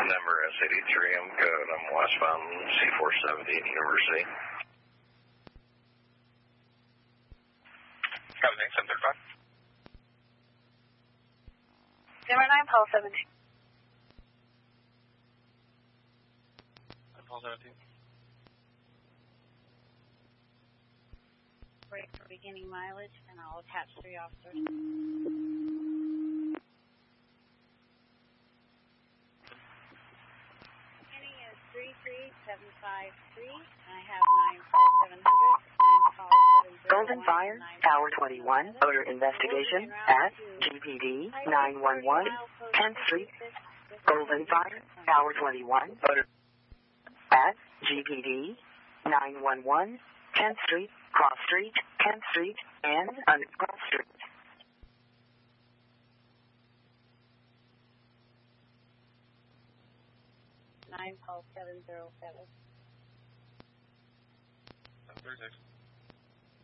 Number S83, I'm good. I'm westbound C470 at University. Copy, thanks, 735. Number 9, Paul 17. Paul 17. Break for beginning mileage, and I'll attach 3 officers. Beginning is 33753. I have 9 Paul 700, 9 Paul 701. Golden Fire, Tower 21, odor investigation at GPD 911, 10th Street. Golden Fire, Tower 21, odor at GPD 911, 10th Street, Cross Street, 10th Street, and under Cross Street. Paul 707. 36.